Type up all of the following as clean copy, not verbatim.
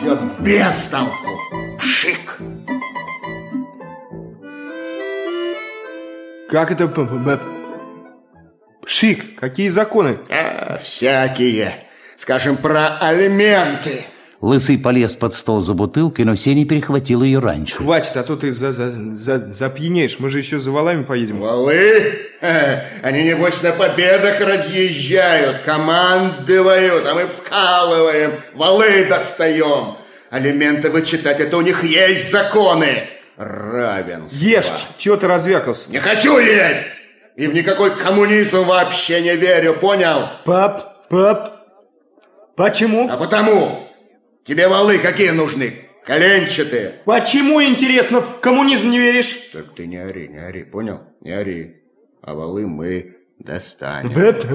все без толку. Пшик. Как это пшик? Какие законы? Всякие. Скажем, про алименты. Лысый полез под стол за бутылкой, но Сеня перехватил ее раньше. Хватит, а то ты запьянеешь. Мы же еще за валами поедем. Валы? Они, небось, на победах разъезжают, командуют, а мы вкалываем, валы достаем. Алименты вычитать, это у них есть законы. Равенство. Ешь, чего ты развякался? Не хочу есть! И в никакой коммунизм вообще не верю, понял? Почему? А потому... Тебе валы какие нужны? Коленчатые. Почему, интересно, в коммунизм не веришь? Так ты не ори, понял? Не ори. А валы мы достанем.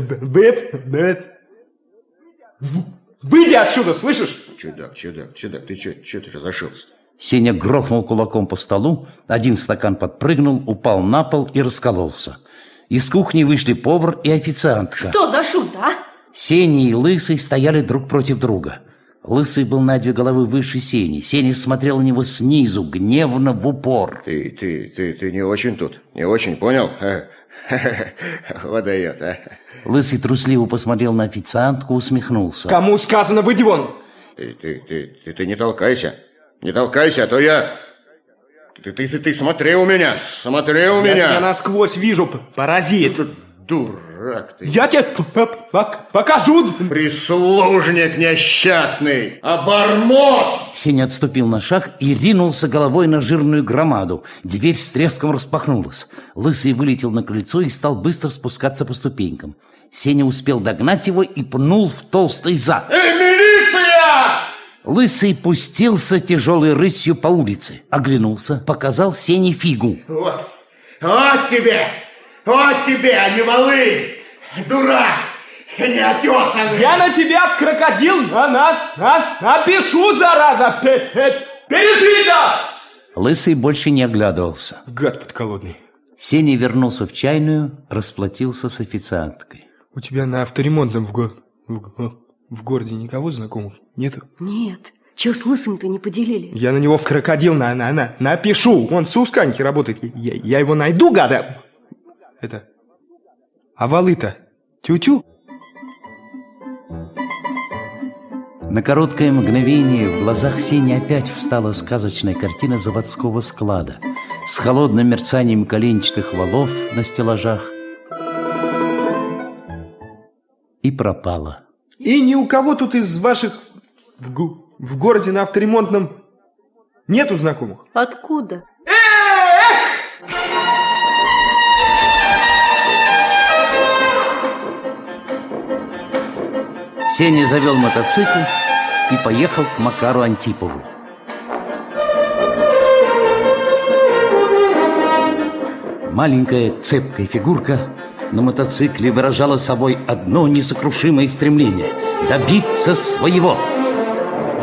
Выйди отсюда, слышишь? Чудак, ты чё ты разошелся? Сеня грохнул кулаком по столу, один стакан подпрыгнул, упал на пол и раскололся. Из кухни вышли повар и официантка. Что за шут, а? Сеня и Лысый стояли друг против друга. Лысый был на 2 головы выше Сени. Сеня смотрел на него снизу, гневно, в упор. Ты не очень тут, не очень, понял? Водает, а? Лысый трусливо посмотрел на официантку, усмехнулся. Кому сказано, выйди вон! Ты не толкайся, а то я... Ты смотри у меня, Я тебя насквозь вижу, паразит. Дурак ты. Я тебе покажу. Прислужник несчастный, обормот. Сеня отступил на шаг и ринулся головой на жирную громаду. Дверь с треском распахнулась. Лысый вылетел на крыльцо и стал быстро спускаться по ступенькам. Сеня успел догнать его и пнул в толстый зад. Эй, милиция! Лысый пустился тяжелой рысью по улице. Оглянулся, показал Сене фигу. Вот тебе, а не валы, дурак, неотесанный. Я на тебя в крокодил напишу, зараза. Пережита! Лысый больше не оглядывался. Гад подколодный. Сеня вернулся в чайную, расплатился с официанткой. У тебя на авторемонтном в городе никого знакомых нету? Нет. Чё с Лысым-то не поделили? Я на него в крокодил напишу. Он в Сусканьке работает. Я его найду, гада. А валы-то? Тю-тю. На короткое мгновение в глазах Сени опять встала сказочная картина заводского склада с холодным мерцанием коленчатых валов на стеллажах и пропала. И ни у кого тут из ваших в городе на авторемонтном нету знакомых? Откуда? Сеня завел мотоцикл и поехал к Макару Антипову. Маленькая цепкая фигурка на мотоцикле выражала собой одно несокрушимое стремление – добиться своего.